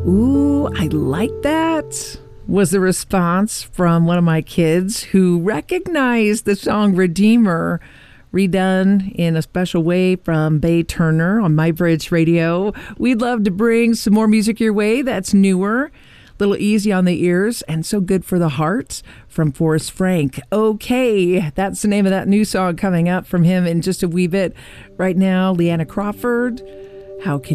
Ooh, I like that, was the response from one of my kids who recognized the song Redeemer, redone in a special way from Bay Turner on My Bridge Radio. We'd love to bring some more music your way that's newer, a little easy on the ears, and so good for the heart, from Forrest Frank. Okay, that's the name of that new song coming up from him in just a wee bit. Right now, Leanna Crawford, How Can